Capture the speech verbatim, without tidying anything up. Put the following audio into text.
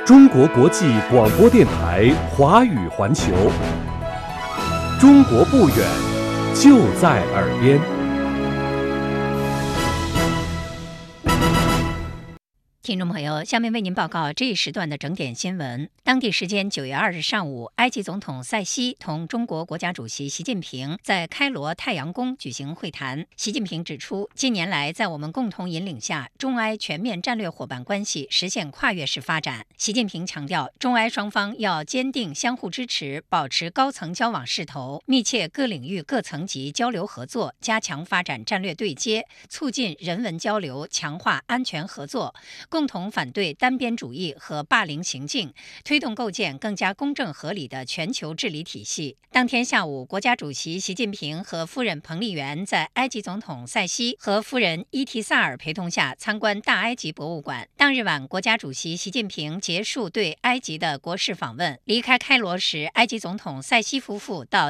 中国国际广播电台华语环球，中国不远，就在耳边。 听众朋友，下面为您报告这一时段的整点新闻。当地时间九月二日上午，埃及总统塞西同中国国家主席习近平在开罗太阳宫举行会谈。习近平指出，近年来在我们共同引领下，中埃全面战略伙伴关系实现跨越式发展。习近平强调，中埃双方要坚定相互支持，保持高层交往势头，密切各领域各层级交流合作，加强发展战略对接，促进人文交流，强化安全合作，共同反对单边主义和霸凌行径，推动构建更加公正合理的全球治理体系。当天下午，国家主席习近平和夫人彭丽媛在埃及总统塞西和夫人伊提萨尔陪同下参观大埃及博物馆。当日晚，国家主席习近平结束对埃及的国事访问，离开开罗时，埃及总统塞西夫妇到